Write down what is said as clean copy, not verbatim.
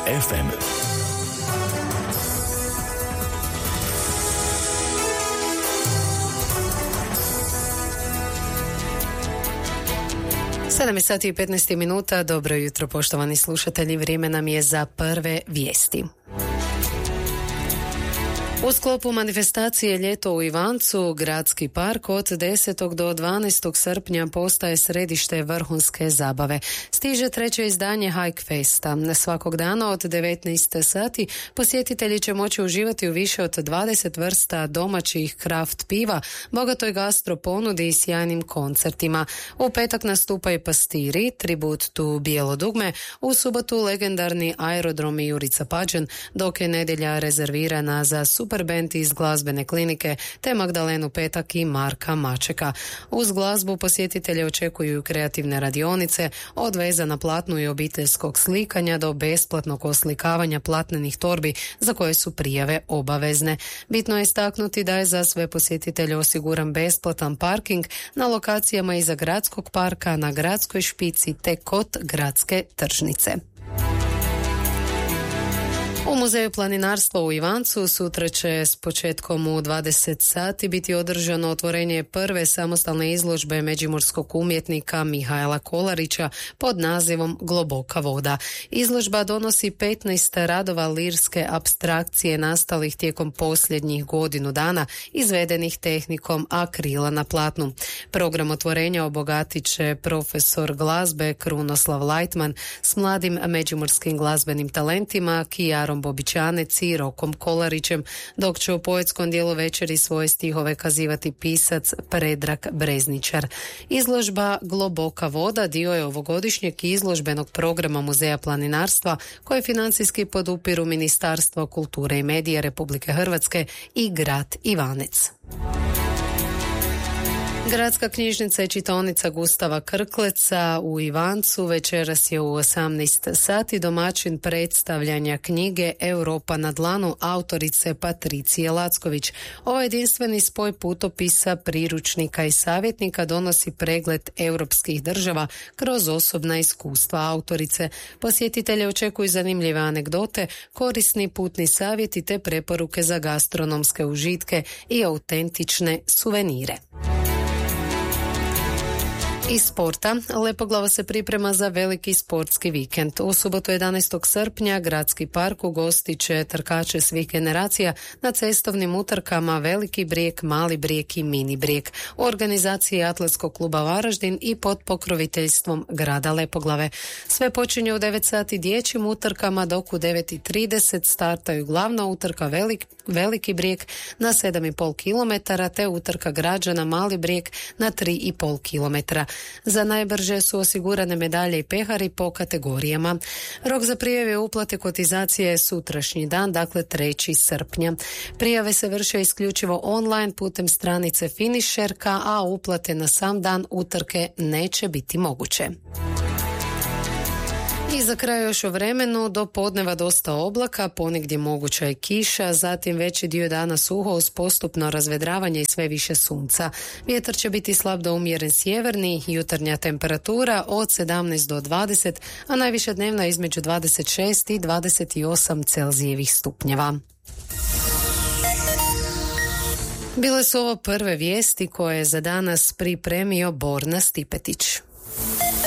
FM. Sedam sati i 15 minuta. Dobro jutro, poštovani slušatelji. Vrijeme nam je za prve vijesti. U sklopu manifestacije Ljeto u Ivancu, gradski park od 10. do 12. srpnja postaje središte vrhunske zabave. Stiže treće izdanje Hike Festa. Svakog dana od 19 sati posjetitelji će moći uživati u više od 20 vrsta domaćih kraft piva, bogatoj gastro ponudi i sjajnim koncertima. U petak nastupaju Pastiri, tribut tu Bijelo dugme, u subotu legendarni aerodrom i Jurica Pađen, dok je nedjelja rezervirana za super band iz glazbene klinike te Magdalenu Petak i Marka Mačeka. Uz glazbu posjetitelje očekuju kreativne radionice, od veza na platnu i obiteljskog slikanja do besplatnog oslikavanja platnenih torbi za koje su prijave obavezne. Bitno je istaknuti da je za sve posjetitelje osiguran besplatan parking na lokacijama iza gradskog parka, na gradskoj špici te kod gradske tržnice. U Muzeju planinarstva u Ivancu sutra će s početkom u 20 sati biti održano otvorenje prve samostalne izložbe međimurskog umjetnika Mihajla Kolarića pod nazivom Globoka voda. Izložba donosi 15 radova lirske apstrakcije nastalih tijekom posljednjih godinu dana, izvedenih tehnikom akrila na platnu. Program otvorenja obogatit će profesor glazbe Krunoslav Lajtman s mladim međimurskim glazbenim talentima Kijarom Bobićanec i Rokom Kolarićem, dok će u poetskom dijelu večeri svoje stihove kazivati pisac Predrag Brezničar. Izložba Globoka voda dio je ovogodišnjeg izložbenog programa Muzeja planinarstva koje financijski podupiru Ministarstvo kulture i medija Republike Hrvatske i grad Ivanec. Gradska knjižnica i čitaonica Gustava Krkleca u Ivancu večeras je u 18 sati domaćin predstavljanja knjige Europa na dlanu autorice Patricije Lacković. Ovaj jedinstveni spoj putopisa, priručnika i savjetnika donosi pregled europskih država kroz osobna iskustva autorice. Posjetitelje očekuju zanimljive anegdote, korisni putni savjeti te preporuke za gastronomske užitke i autentične suvenire. Iz sporta, Lepoglava se priprema za veliki sportski vikend. U subotu 11. srpnja gradski park ugostit će trkače svih generacija na cestovnim utrkama Veliki Brijeg, Mali Brijeg i Mini Brijeg u organizaciji Atletskog kluba Varaždin i pod pokroviteljstvom grada Lepoglave. Sve počinje u 9 sati dječjim utrkama, dok u 9:30 startaju glavna utrka Veliki Brijeg na 7,5 km te utrka građana Mali Brijeg na 3,5 km. Za najbrže su osigurane medalje i pehari po kategorijama. Rok za prijave uplate kotizacije je sutrašnji dan, dakle 3. srpnja. Prijave se vrše isključivo online putem stranice Finisherka, a uplate na sam dan utrke neće biti moguće. I za kraj još o vremenu, do podneva dosta oblaka, ponegdje moguća je kiša, zatim veći dio dana suho uz postupno razvedravanje i sve više sunca. Vjetar će biti slab do umjeren sjeverni, jutarnja temperatura od 17 do 20, a najviša dnevna između 26 i 28 Celzijevih stupnjeva. Bile su ovo prve vijesti koje je za danas pripremio Borna Stipetić.